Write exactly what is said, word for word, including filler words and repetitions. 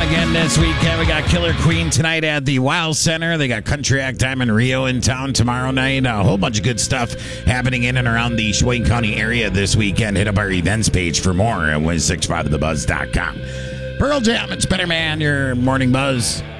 again this weekend. We got Killer Queen tonight at the Wow Center. They got Country Act Time in Rio in town tomorrow night. A whole bunch of good stuff happening in and around the Sheboygan County area this weekend. Hit up our events page for more at whiz six five the buzz dot com. Pearl Jam, it's Better Man, your morning buzz.